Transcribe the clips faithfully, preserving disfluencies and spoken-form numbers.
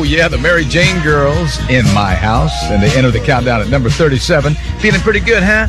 yeah, the Mary Jane Girls, In My House. And they enter the countdown at number thirty-seven. Feeling pretty good, huh?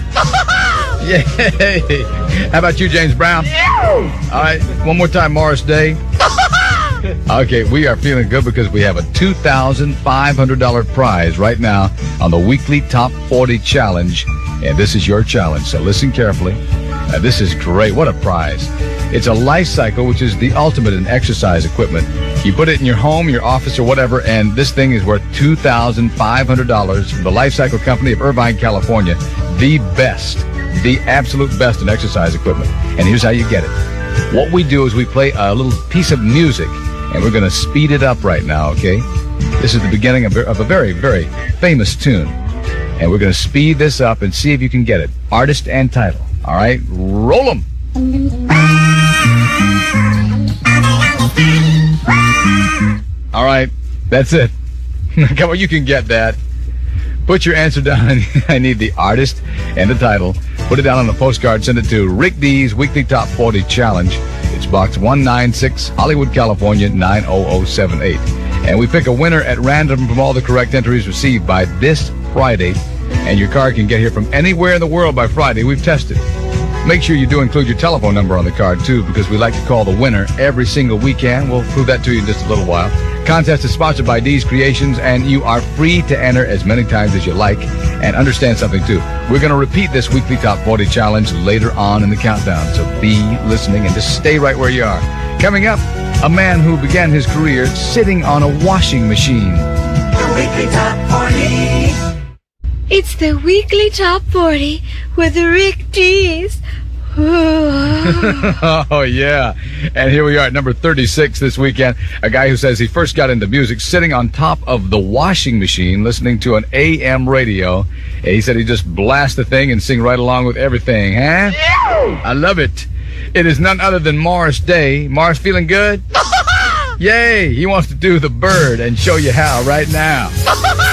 Yay! How about you, James Brown? All right, one more time, Morris Day. Okay, we are feeling good because we have a two thousand five hundred dollars prize right now on the weekly Top forty Challenge. And this is your challenge, so listen carefully. Uh, this is great. What a prize. It's a Life Cycle, which is the ultimate in exercise equipment. You put it in your home, your office, or whatever, and this thing is worth two thousand five hundred dollars from the Life Cycle Company of Irvine, California. The best, the absolute best in exercise equipment. And here's how you get it. What we do is we play a little piece of music, and we're going to speed it up right now, okay? This is the beginning of, of a very, very famous tune. And we're going to speed this up and see if you can get it. Artist and title. All right? Roll them. All right. That's it. Come on, you can get that. Put your answer down. I need the artist and the title. Put it down on a postcard. Send it to Rick D's Weekly Top forty Challenge. It's box one ninety-six, Hollywood, California, nine oh oh seven eight. And we pick a winner at random from all the correct entries received by this Friday. And your card can get here from anywhere in the world by Friday. We've tested. Make sure you do include your telephone number on the card, too, because we like to call the winner every single weekend. We'll prove that to you in just a little while. Contest is sponsored by D's Creations, and you are free to enter as many times as you like. And understand something, too. We're going to repeat this weekly Top forty Challenge later on in the countdown, so be listening and just stay right where you are. Coming up, a man who began his career sitting on a washing machine. The Weekly Top forty. It's the Weekly Top forty with Rick D's. Oh, yeah. And here we are at number thirty-six this weekend. A guy who says he first got into music sitting on top of the washing machine listening to an A M radio. And he said he just blast the thing and sing right along with everything, huh? Yeah. I love it. It is none other than Morris Day. Morris, feeling good? Yay! He wants to do the bird and show you how right now.